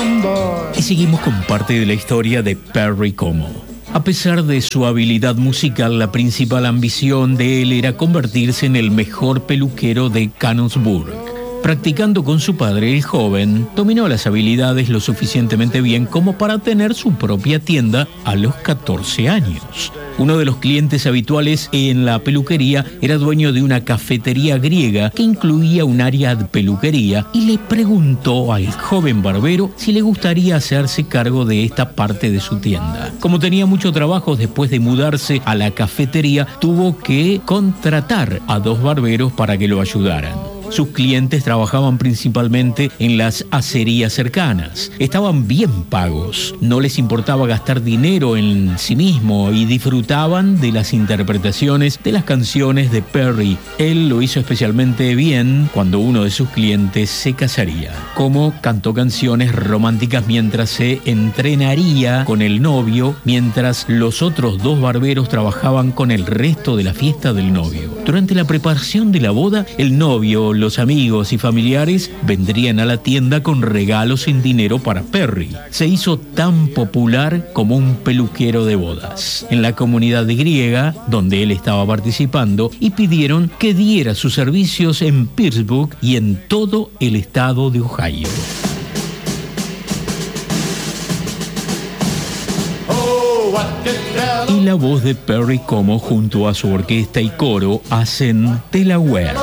Y seguimos con parte de la historia de Perry Como. A pesar de su habilidad musical, la principal ambición de él era convertirse en el mejor peluquero de Canonsburg. Practicando con su padre, el joven dominó las habilidades lo suficientemente bien como para tener su propia tienda a los 14 años. Uno de los clientes habituales en la peluquería era dueño de una cafetería griega que incluía un área de peluquería y le preguntó al joven barbero si le gustaría hacerse cargo de esta parte de su tienda. Como tenía mucho trabajo después de mudarse a la cafetería, tuvo que contratar a 2 barberos para que lo ayudaran. Sus clientes trabajaban principalmente en las acerías cercanas. Estaban bien pagos, no les importaba gastar dinero en sí mismo y disfrutaban de las interpretaciones de las canciones de Perry. Él lo hizo especialmente bien cuando uno de sus clientes se casaría. Como cantó canciones románticas mientras se entrenaría con el novio, mientras los otros 2 barberos trabajaban con el resto de la fiesta del novio. Durante la preparación de la boda, el novio, los amigos y familiares vendrían a la tienda con regalos sin dinero para Perry. Se hizo tan popular como un peluquero de bodas en la comunidad griega donde él estaba participando y pidieron que diera sus servicios en Pittsburgh y en todo el estado de Ohio. Y la voz de Perry Como junto a su orquesta y coro hacen Delaware.